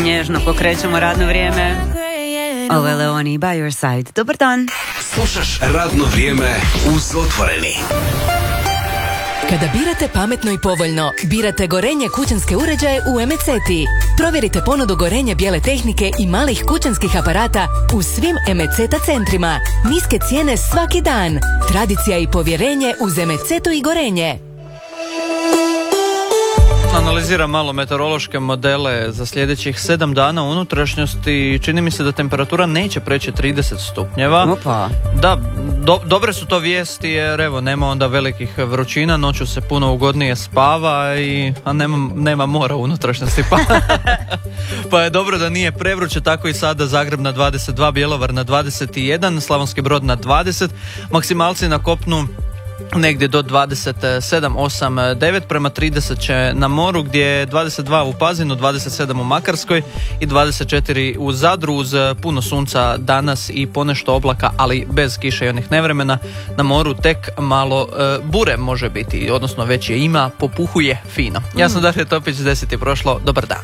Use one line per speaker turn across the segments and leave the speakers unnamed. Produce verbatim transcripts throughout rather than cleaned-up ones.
Nježno pokrećemo radno vrijeme. Ovo je Leoni by your side. Dobar dan.
Slušaš radno vrijeme uz Otvoreni.
Kada birate pametno i povoljno, birate Gorenje kućanske uređaje u Emeceti. Provjerite ponudu Gorenje bijele tehnike i malih kućanskih aparata u svim Emeceta centrima. Niske cijene svaki dan. Tradicija i povjerenje uz Emecetu i Gorenje.
Analiziram malo meteorološke modele za sljedećih sedam dana u unutrašnjosti. Čini mi se da temperatura neće preći trideset stupnjeva.
Opa.
Da, do, dobre su to vijesti jer evo nema onda velikih vrućina, noću se puno ugodnije spava i a nema, nema mora u unutrašnjosti pa, pa je dobro da nije prevruće. Tako i sada Zagreb na dvadeset dva, Bjelovar na dvadeset jedan, Slavonski Brod na dvadeset, maksimalci na kopnu negdje do dvadeset sedam, osam, devet, prema trideset će na moru gdje je dvadeset dva u Pazinu, dvadeset sedam u Makarskoj i dvadeset četiri u Zadru uz puno sunca danas i ponešto oblaka, ali bez kiše i onih nevremena. Na moru tek malo e, bure može biti, odnosno već je ima, popuhuje fino. Ja sam Darija Topić, deset je prošlo, dobar dan.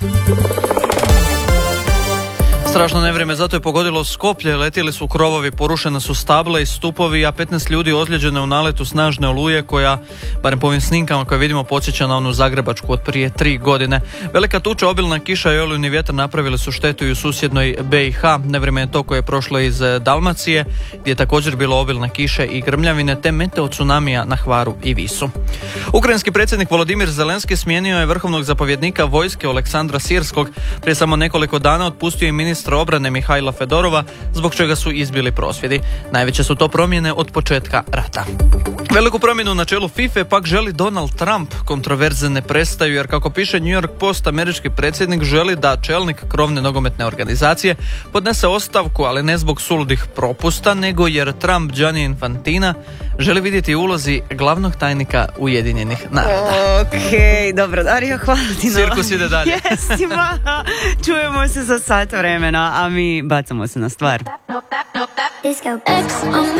Strašno nevrijeme, zato je pogodilo Skoplje, letjeli su krovovi, porušene su stable i stupovi, a petnaest ljudi ozlijeđeno u naletu snažne oluje koja, barem po ovim snimkama koje vidimo, podsjeća na onu zagrebačku od prije tri godine. Velika tuča, obilna kiša i olujni vjetar napravili su štetu i u susjednoj B i H. Nevrijeme je to koje je prošlo iz Dalmacije, gdje je također bilo obilne kiše i grmljavine, te meteo tsunamija na Hvaru i Visu. Ukrajinski predsjednik Volodimir Zelenski smijenio je vrhovnog zapovjednika vojske Aleksandra Sirskog. Prije samo nekoliko dana otpustio je ministra obrane Mihajla Fedorova, zbog čega su izbili prosvjedi. Najveće su to promjene od početka rata. Veliku promjenu na čelu FIFA pak želi Donald Trump. Kontroverze ne prestaju jer, kako piše New York Post, američki predsjednik želi da čelnik krovne nogometne organizacije podnese ostavku, ali ne zbog suludih propusta, nego jer Trump Gianni Infantina želi vidjeti u ulozi glavnog tajnika Ujedinjenih naroda.
Okej, dobro, Dario, hvala ti.
Cirkus ide dalje.
Jesima, čujemo se za sat vremena, a mi bacamo se na stvar.